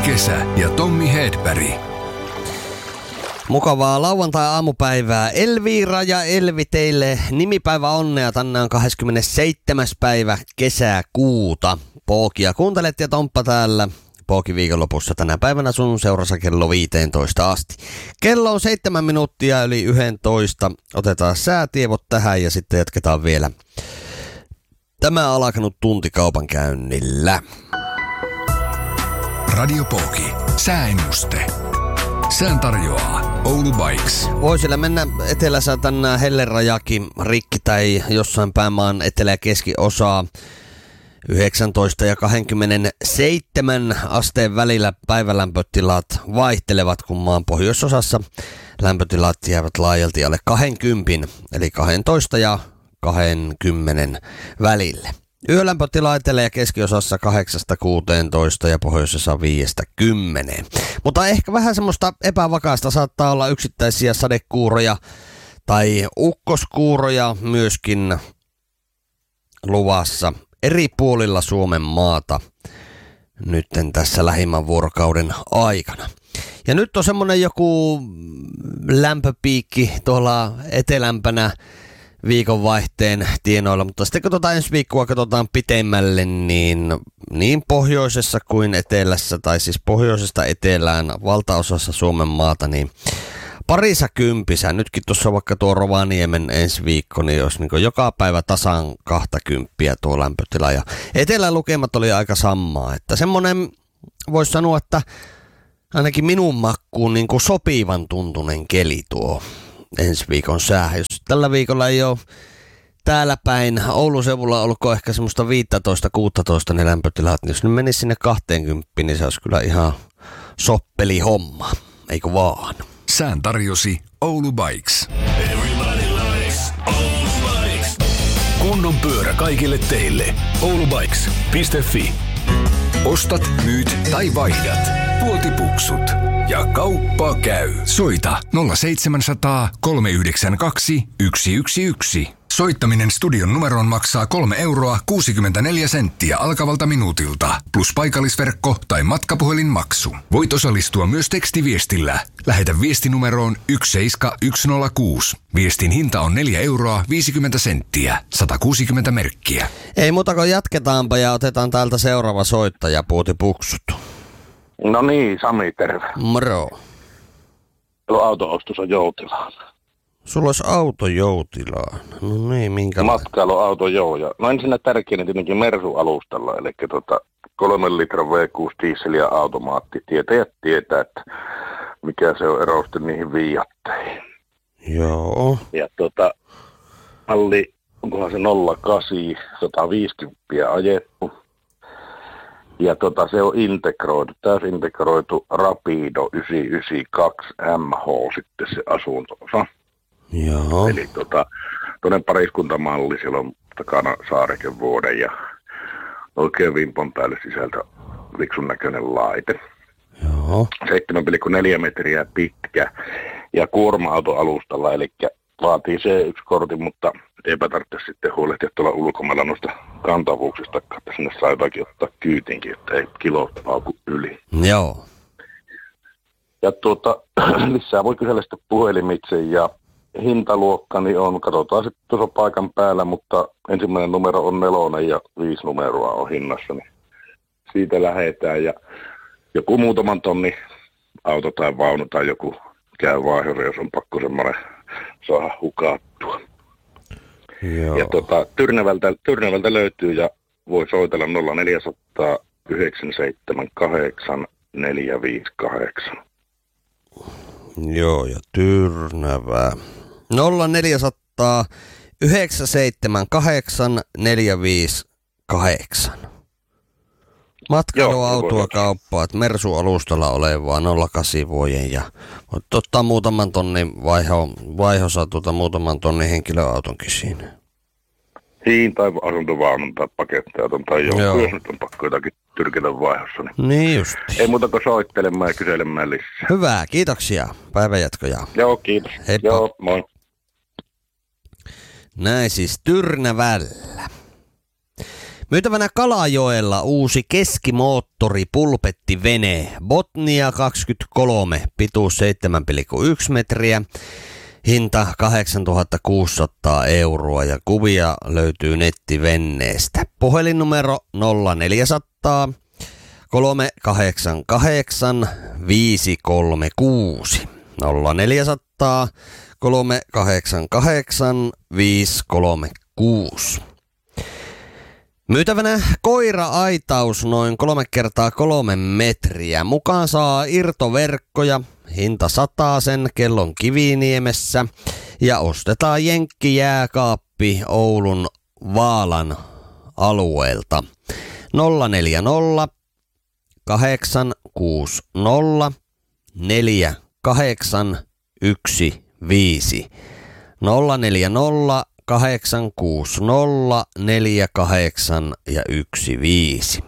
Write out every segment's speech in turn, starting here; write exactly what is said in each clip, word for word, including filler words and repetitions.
Kesä ja Tommi Hedberg. Mukavaa lauantai-aamupäivää Elviira ja Elvi teille. Nimipäivä onnea, tänään on kahdeskymmenesseitsemäs päivä kesäkuuta. Pookia kuuntelet ja Tomppa täällä. Pooki viikonlopussa tänä päivänä sun seurassa kello viisitoista asti. Kello on seitsemän minuuttia yli yksitoista. Otetaan säätievot tähän ja sitten jatketaan vielä. Tämä on alkanut tunti kaupankäynnillä. Radio Pooki. Sääennuste. Sään tarjoaa Oulu Bikes. Voi siellä mennä etelässä tänään hellerajakin rikki tai jossain päin maan etelä- ja keskiosaa. yhdeksäntoista ja kaksikymmentäseitsemän asteen välillä päivälämpötilat vaihtelevat, kun maan pohjoisosassa lämpötilat jäävät laajalti alle kaksikymmentä, eli kaksitoista ja kaksikymmentä välille. Yölämpötila etelä- ja keskiosassa kahdeksasta kuuteentoista ja pohjoisessa viidestä kymmeneen. Mutta ehkä vähän semmoista epävakaasta, saattaa olla yksittäisiä sadekuuroja tai ukkoskuuroja myöskin luvassa eri puolilla Suomen maata nytten tässä lähimmän vuorokauden aikana. Ja nyt on semmonen joku lämpöpiikki tuolla etelämpänä viikonvaihteen tienoilla, mutta sitten katsotaan ensi viikkoa, katsotaan pitemmälle, niin niin pohjoisessa kuin etelässä, tai siis pohjoisesta etelään valtaosassa Suomen maata, niin parissa kympisä. Nytkin tuossa vaikka tuo Rovaniemen ensi viikko, niin olisi niin joka päivä tasan kaksikymmentä tuo lämpötila. Ja etelän lukemat oli aika samaa, että semmoinen voisi sanoa, että ainakin minun makkuun niin kuin sopivan tuntunen keli tuo ensi viikon sää. Jos tällä viikolla ei ole täällä päin Oulun seudulla olko ehkä semmoista viisitoista kuusitoista ne lämpötilat, niin jos nyt menisi sinne kaksikymmentä, niin se olisi kyllä ihan soppeli homma, eikö vaan? Sään tarjosi Oulu Bikes. Kunnon pyörä kaikille teille. oulubikes piste fi. Ostat, myyt tai vaihdat. Vuotipuksut. Ja kauppa käy. Soita nolla seitsemänsataa kolme yhdeksän kaksi yksi yksi yksi. Soittaminen studion numeroon maksaa kolme euroa kuusikymmentäneljä senttiä alkavalta minuutilta, plus paikallisverkko tai matkapuhelinmaksu. Voit osallistua myös tekstiviestillä. Lähetä viestinumeroon yksi seitsemän yksi nolla kuusi. Viestin hinta on neljä euroa viisikymmentä senttiä, sata kuusikymmentä merkkiä. Ei muuta kuin jatketaanpa ja otetaan täältä seuraava soittaja, Puutipuksut. No niin, Sami, terve. Moro. Auto-ostus on Joutilaan. Sulla olisi auto Joutilaan. No niin, minkälainen? Matkailuauto, joo. Ja no ensinnä tärkein tietenkin Mersu-alustalla, eli tota kolmen litran V kuusi dieseliä automaatti. Tietäjät tietää, että mikä se on ero sitten niihin Fiatteihin. Joo. Ja tota, malli, onkohan se nolla kahdeksan, sata viisikymmentä ajettu. Ja tota, se on integroitu, täysintegroitu Rapido yhdeksänsataayhdeksänkymmentäkaksi M H sitten se asunto-osa. Joo. Eli tota, toinen pariskuntamalli, siellä on takana Saareken vuoden ja oikein vimpon päälle sisältä viksun näköinen laite. Joo. seitsemän pilkku neljä metriä pitkä ja kuorma-auto alustalla, eli vaatii C yksi -kortin, mutta eipä tarvitse sitten huolehtia tuolla ulkomailla noista kantavuuksista, että sinne saa jotakin ottaa kyytinkin, että ei kilot pauku yli. Joo. Ja tuota, lisää voi kysellä sitten puhelimitse ja hintaluokkani on, katsotaan sitten tuossa paikan päällä, mutta ensimmäinen numero on nelonen ja viisi numeroa on hinnassa, niin siitä lähdetään ja joku muutaman tonni auto tai vaunu tai joku käy vaiheessa, jos on pakko semmoinen saada hukattua. Joo. Ja tota, Tyrnävältä, Tyrnävältä löytyy ja voi soitella nolla neljä nolla nolla yhdeksän seitsemän kahdeksan neljä viisi kahdeksan. Joo, ja Tyrnävä. nolla neljä nolla nolla yhdeksän seitsemän kahdeksan neljä viisi kahdeksan. Matkailuautoa kauppaat Mersu-alustalla olevaa nolla kahdeksan vuoden ja voit ottaa muutaman tonnin vaiho, vaihossa tuota muutaman tonnin henkilöautonkin siinä. Niin, tai asuntovaunun tai pakettiauton tai joku, jos nyt on pakko jotakin tyrkitä vaihossa. Niin, niin just. Ei muuta kuin soittelemaan ja kyselemään lisää. Hyvä, kiitoksia. Päivänjatkoja. Joo, kiitos. Heippa. Joo, moi. Näin siis Tyrnävällä. Myytävänä Kalajoella uusi keskimoottori pulpettivene. Botnia kaksikymmentäkolme, pituus seitsemän pilkku yksi metriä. Hinta kahdeksantuhatta kuusisataa euroa ja kuvia löytyy nettivenneestä. Puhelinnumero nolla neljä nolla nolla kolme kahdeksan kahdeksan viisi kolme kuusi. nolla neljä nolla nolla kolme kahdeksan kahdeksan viisi kolme kuusi. Myytävänä koira-aitaus noin kolme kertaa kolme metriä. Mukaan saa irtoverkkoja, hinta sataasen, kellon Kiviniemessä ja ostetaan jenkkijääkaappi Oulun Vaalan alueelta. nolla neljä nolla kahdeksan kuusi nolla neljä kahdeksan yksi viisi. nolla neljä nolla kahdeksan kuusi nolla neljä kahdeksan ja yksi viisi.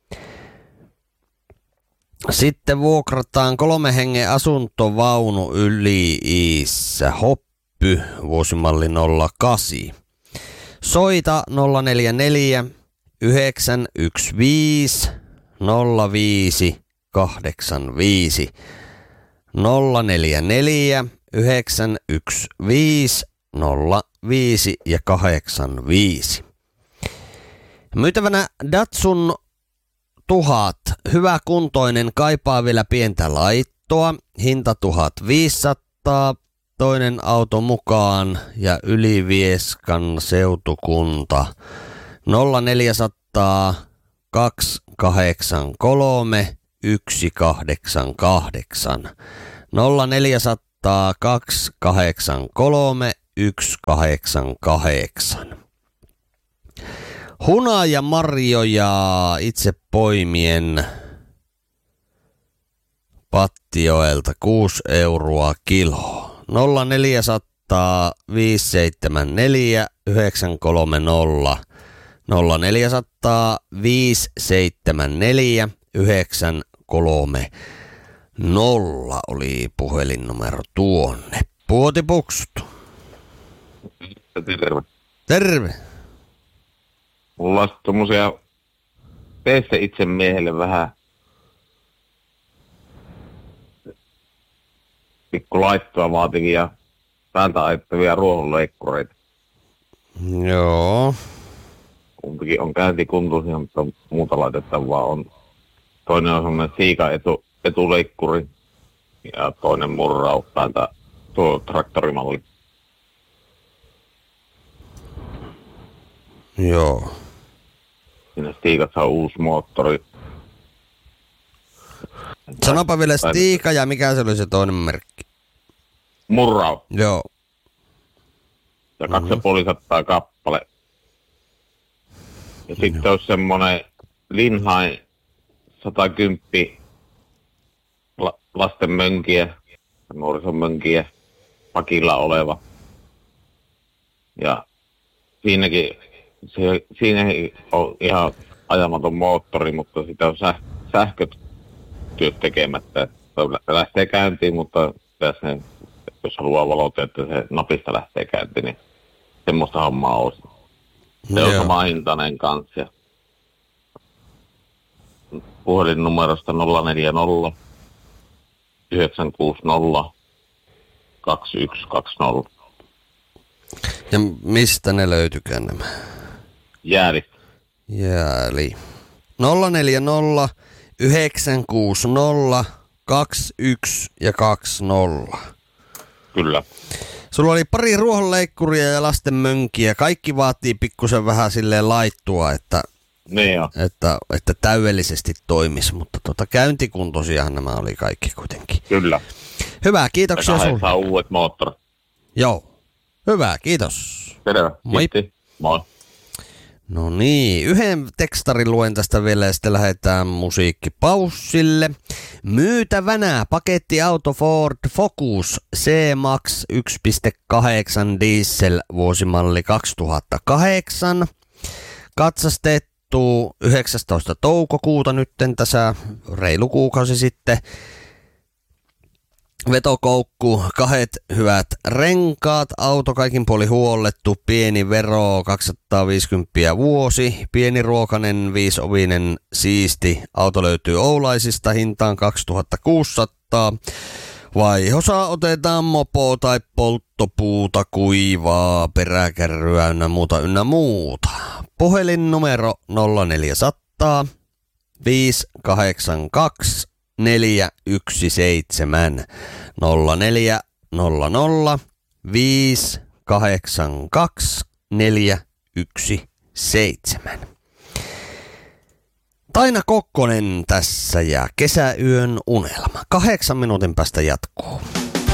Sitten vuokrataan kolme hengen asuntovaunu Yli-Iissä Hoppy, vuosimalli nolla kahdeksan. Soita nolla neljä neljä yhdeksän yksi viisi nolla viisi kahdeksan viisi. nolla neljä neljä yhdeksän yksi viisi nolla viisi ja kahdeksan viisi. Myytävänä Datsun tuhat, hyvä kuntoinen, kaipaa vielä pientä laittoa, hinta tuhatviisisataa, toinen auto mukaan ja Ylivieskan seutukunta nolla neljä nolla nolla kaksi kahdeksan kolme yksi kahdeksan kahdeksan. nolla neljä nolla nolla kaksi kahdeksan kolme yksi kahdeksan kahdeksan. Hunajamarjoja itse poimien Pattioelta kuusi euroa kilo. nolla neljä nolla nolla viisi seitsemän neljä yhdeksän kolme nolla. nolla neljä nolla nolla viisi seitsemän neljä yhdeksän kolme nolla oli puhelinnumero tuonne. Puotipuksut. Terve. Terve. Mulla on tommosia, tee se itse miehelle vähän pikku laittoa vaativia ja päältä aittavia ruohonleikkureita. Joo. Kumpikin on käyntikuntoisia, mutta muuta laitettavaa on. Toinen on semmoinen siika etu, etuleikkuri ja toinen murraus päältä tuo traktorimalli. Joo. Siinä Stiikassa on uusi moottori. Sanopa vielä Stiika ja mikä se oli se toinen merkki? Murraus. Joo. Ja kaksi ja puoli sattaa kappale. Ja sitten olisi semmonen Linhain sata kymmenen la- lasten mönkiä, nuorison mönkiä, pakilla oleva. Ja siinäkin, se, siinäkin on ihan ajamaton moottori, mutta sitä on säh, sähkötyöt tekemättä. Että se lähtee käyntiin, mutta se, jos haluaa valota, että se napista lähtee käyntiin, niin semmoista hommaa olisi. Se on sama hintainen kanssa. Puhelinnumerosta nolla neljä nolla yhdeksän kuusi nolla kaksi yksi kaksi nolla. Ja mistä ne löytykään nämä? Jääli. Jääli. nolla neljä nolla yhdeksän kuusi nolla kaksi yksi ja kaksi nolla. Kyllä. Sulla oli pari ruohonleikkuria ja lasten mönkiä. Kaikki vaatii pikkusen vähän silleen laittua, että, Niin on. että, että täydellisesti toimisi. Mutta tota, käyntikuntoisiahan nämä oli kaikki kuitenkin. Kyllä. Hyvä, kiitoksia sulle. sulle. uudet moottorit. Joo. Hyvä, kiitos. Selvä. Moi. Kiitti. Moi. No niin, yhden tekstarin luen tästä vielä ja sitten lähdetään musiikkipaussille. Myytävänä pakettiauto Ford Focus C-Max yksi pilkku kahdeksan diesel vuosimalli kaksituhattakahdeksan. Katsastettu yhdeksästoista toukokuuta nytten tässä reilu kuukausi sitten. vetokoukku, kahdet hyvät renkaat, auto kaikin puoli huollettu, pieni vero kaksisataaviisikymmentä vuosi, pieni ruokainen, viisovinen, siisti. Auto löytyy Oulaisista hintaan kaksituhattakuusisataa. Vaihossa otetaan mopo tai polttopuuta, kuivaa, peräkärryä ynnä muuta ynnä muuta. Puhelinnumero nolla neljä nolla nolla viisi kahdeksan kaksi neljä yksi seitsemän nolla neljä nolla nolla viisi kahdeksan kaksi neljä yksi seitsemän. Taina Kokkonen tässä ja kesäyön unelma. Kahdeksan minuutin päästä jatkuu.